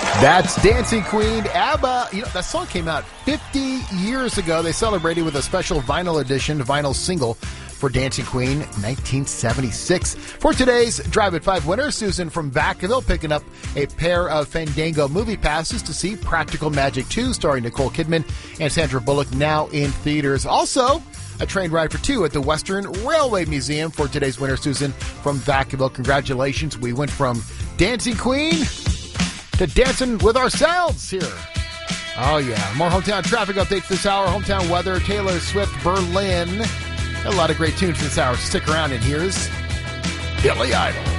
That's Dancing Queen, ABBA. You know, that song came out 50 years ago. They celebrated with a special vinyl edition, vinyl single for Dancing Queen, 1976. For today's Drive at 5 winner, Susan from Vacaville picking up a pair of Fandango movie passes to see Practical Magic 2, starring Nicole Kidman and Sandra Bullock, now in theaters. Also, a train ride for two at the Western Railway Museum for today's winner, Susan from Vacaville. Congratulations. We went from Dancing Queen to dancing with ourselves here. Oh, yeah. More hometown traffic updates this hour. Hometown weather, Taylor Swift, Berlin. A lot of great tunes this hour. Stick around, and here's Billy Idol.